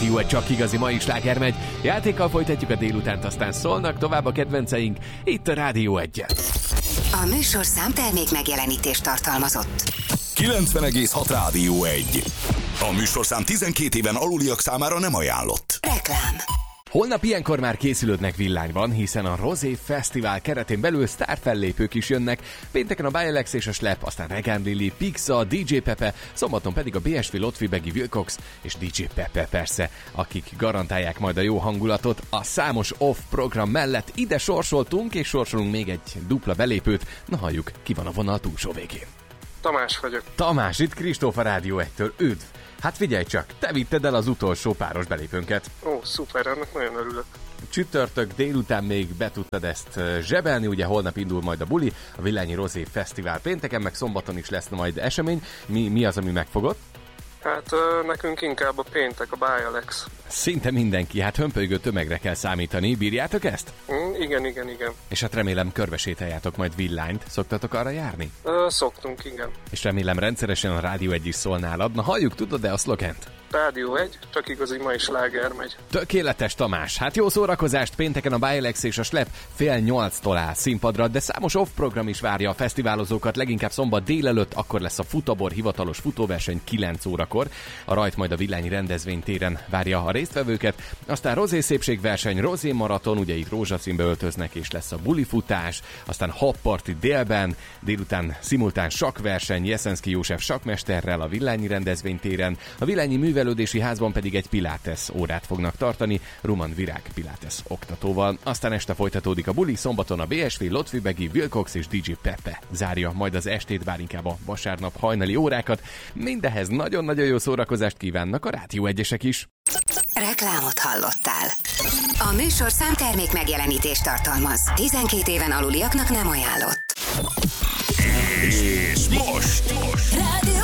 Rádió, egy csak igazi mai sláger megy. Játékkal folytatjuk a délutánt, aztán szólnak tovább a kedvenceink itt a Rádió 1-en. A műsorszám termék megjelenítést tartalmazott. 90,6 Rádió 1. A műsorszám 12 éven aluliak számára nem ajánlott. Reklám. Holnap ilyenkor már készülődnek villányban, hiszen a Rosé Fesztivál keretén belül sztárfellépők is jönnek. Pénteken a Bialex és a Slap, aztán Regan Lili, Pixa, DJ Pepe, szombaton pedig a BSV Lotfi-Begi Wilcox és DJ Pepe persze, akik garantálják majd a jó hangulatot. A számos off program mellett ide sorsoltunk és sorsolunk még egy dupla belépőt. Na halljuk, ki van a vonal túlsó végén. Tamás vagyok. Tamás, itt Kristóf a Rádió 1-től. Üdv! Hát figyelj csak, te vitted el az utolsó páros belépőnket. Ó, szuper, ennek nagyon örülök. Csütörtök délután még be tudtad ezt zsebelni, ugye holnap indul majd a buli, a Villányi Rosé Fesztivál pénteken, meg szombaton is lesz majd esemény. Mi az, ami megfogott? Hát nekünk inkább a péntek, a Bialex. Szinte mindenki, hát hömpölygő tömegre kell számítani, bírjátok ezt? Igen. És hát remélem körbesétáljátok majd Villányt, szoktatok arra járni? Szoktunk, igen. És remélem rendszeresen a Rádió 1 is szól nálad. Na halljuk, tudod-e a szlogent? Rádió 1, csak igazi mai sláger megy. Tökéletes, Tamás. Hát jó szórakozást, pénteken a Bialex és a Slap 7:30-tól áll színpadra, de számos off program is várja a fesztiválozókat, leginkább szombat délelőtt, akkor lesz a Futabor hivatalos futóverseny 9 órakor. A rajt majd a Villányi rendezvénytéren várja a résztvevőket, aztán Rosé szépségverseny, Rosé maraton, ugye itt rózsaszínbe öltöznek és lesz a bulifutás, aztán hop party délben, délután szimultán sakkverseny Jeszenszky József sakkmesterrel a Villányi rendezvénytéren, a Villányi művelődési házban pedig egy pilates órát fognak tartani Ruman Virág pilates oktatóval. Aztán este folytatódik a buli, szombaton a BSV Lotfi-Begi Wilcox és DJ Pepe zárja majd az estét, bár inkább a vasárnap hajnali órákat. Mindehez nagyon-nagyon jó szórakozást kívánnak a Rádió 1-esek is. Reklámot hallottál. A műsorszám termék megjelenítést tartalmaz. 12 éven aluliaknak nem ajánlott. És most Rádió